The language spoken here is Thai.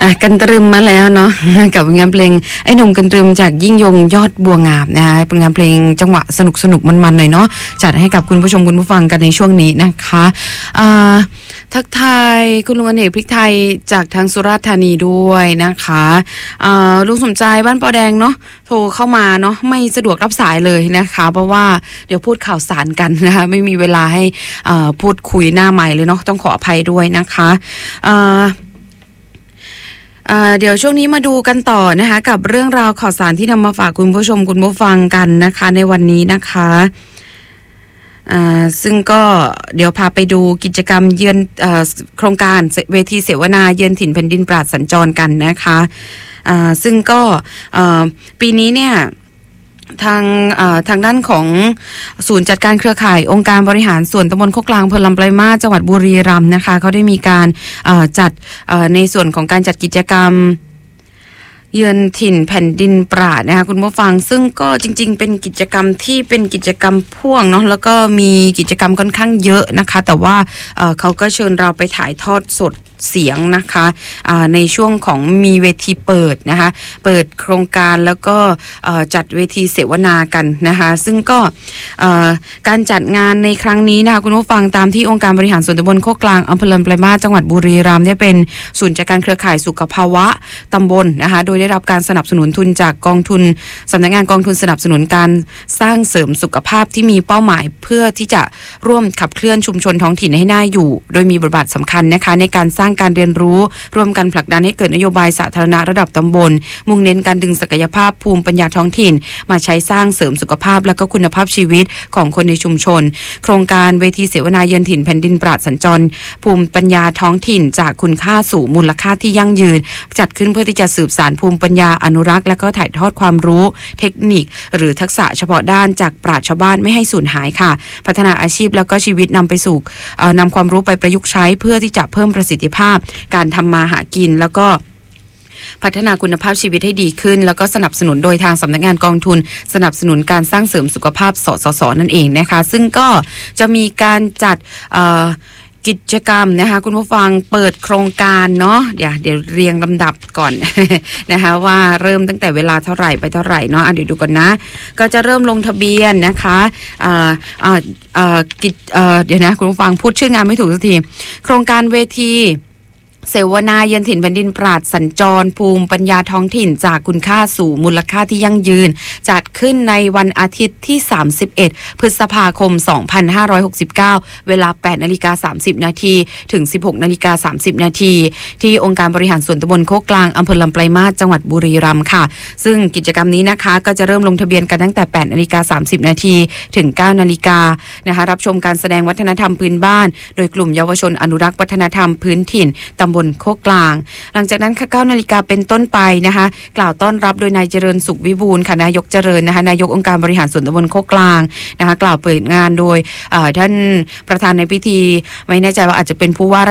กันตรึมมาแล้วเนาะ กับงานเพลงไอ้หนุ่มกันตรึมจากยิ่งยงยอดบัวงามนะคะเป็นงานเพลงจังหวะสนุกมันๆหน่อยเนาะจัดให้กับคุณผู้ชมคุณผู้ฟังกันในช่วงนี้นะคะทักทายคุณลุงอเนกพริกไทยจากทางสุราษฎร์ธานีด้วยนะคะลุงสมใจบ้านปอแดงเนาะโทรเข้ามาเนาะไม่สะดวกรับสายเลยนะคะเพราะว่าเดี๋ยวพูดข่าวสารกันนะคะไม่มีเวลาให้พูดคุยหน้าใหม่เลยเนาะต้องขออภัยด้วยนะคะเดี๋ยวช่วงนี้มาดูกันต่อนะคะกับเรื่องราวข่าวสารที่นำมาฝากคุณผู้ชมคุณผู้ฟังกันนะคะในวันนี้นะคะซึ่งก็เดี๋ยวพาไปดูกิจกรรมเยือนโครงการเวทีเสวนาเยือนถิ่นแผ่นดินปราศสัญจรกันนะคะซึ่งก็ปีนี้เนี่ยทางด้านของศูนย์จัดการเครือข่ายองค์การบริหารส่วนตำบลโคกลางอำเภอลำปลายมาสจังหวัดบุรีรัมย์นะคะเขาได้มีการจัดในส่วนของการจัดกิจกรรมเยือนถิ่นแผ่นดินปราศนะคะคุณผู้ฟังซึ่งก็จริงๆเป็นกิจกรรมที่เป็นกิจกรรมพ่วงเนาะแล้วก็มีกิจกรรมค่อนข้างเยอะนะคะแต่ว่าเขาก็เชิญเราไปถ่ายทอดสดเสียงนะคะในช่วงของมีเวทีเปิดนะคะเปิดโครงการแล้วก็จัดเวทีเสวนากันนะคะซึ่งก็การจัดงานในครั้งนี้นะคะคุณผู้ฟังตามที่องค์การบริหารส่วนตำบลโคกกลางอำเภอลำปลายมาสจังหวัดบุรีรัมย์เนี่ยเป็นศูนย์จัดการเครือข่ายสุขภาวะตำบลนะคะโดยได้รับการสนับสนุนทุนจากกองทุนสำนักงานกองทุนสนับสนุนการสร้างเสริมสุขภาพที่มีเป้าหมายเพื่อที่จะร่วมขับเคลื่อนชุมชนท้องถิ่นให้น่าอยู่โดยมีบทบาทสำคัญนะคะในการสร้างการเรียนรู้ร่วมกันผลักดันให้เกิดนโยบายสาธารณะระดับตำบลมุ่งเน้นการดึงศักยภาพภูมิปัญญาท้องถิ่นมาใช้สร้างเสริมสุขภาพและก็คุณภาพชีวิตของคนในชุมชนโครงการเวทีเสวนาเยือนถิ่นแผ่นดินปราศสัญจรภูมิปัญญาท้องถิ่นจากคุณค่าสู่มูลค่าที่ยั่งยืนจัดขึ้นเพื่อที่จะสืบสานภูมิปัญญาอนุรักษ์และก็ถ่ายทอดความรู้เทคนิคหรือทักษะเฉพาะด้านจากปราชญ์ชาวบ้านไม่ให้สูญหายค่ะพัฒนาอาชีพแล้วก็ชีวิตนำไปสู่นำความรู้ไปประยุกต์ใช้เพื่อที่จะเพิ่มประสิทธิภาพการทำมาหากินแล้วก็พัฒนาคุณภาพชีวิตให้ดีขึ้นแล้วก็สนับสนุนโดยทางสำนักงานกองทุนสนับสนุนการสร้างเสริมสุขภาพสสสนั่นเองนะคะซึ่งก็จะมีการจัดกิจกรรมนะคะคุณผู้ฟังเปิดโครงการเนาะเดี๋ยวเรียงลำดับก่อน นะคะว่าเริ่มตั้งแต่เวลาเท่าไหร่ไปเท่าไหร่เนาะเดี๋ยวดูก่อนนะก็จะเริ่มลงทะเบียนนะคะเดี๋ยวนะคุณผู้ฟังพูดชื่องานไม่ถูกสักทีโครงการเวทีเสวนาเยือนถิ่นแผ่นดินปราศสัญจรภูมิปัญญาท้องถิ่นจากคุณค่าสู่มูลค่าที่ยั่งยืนจัดขึ้นในวันอาทิตย์ที่31พฤษภาคม2569เวลา 8:30 น.ถึง 16:30 น.ที่องค์การบริหารส่วนตำบลโคกกลางอำเภอลำปลายมาสจังหวัดบุรีรัมย์ค่ะซึ่งกิจกรรมนี้นะคะก็จะเริ่มลงทะเบียนกันตั้งแต่ 8:30 น.ถึง 9:00 น.นะคะรับชมการแสดงวัฒนธรรมพื้นบ้านโดยกลุ่มเยาวชนอนุรักษ์วัฒนธรรมพื้นถิ่นตำบลโคกกลางหลังจากนั้นค่ะ 9:00 น.เป็นต้นไปนะคะกล่าวต้อนรับโดยนายเจริญสุขวิบูลย์ค่ะนายกเจริญนะคะนายกองค์การบริหารส่วนตำบลโคกกลางนะคะกล่าวเปิดงานโดยท่านประธานในพิธีไม่แน่ใจว่าอาจจะเป็นผู้ว่า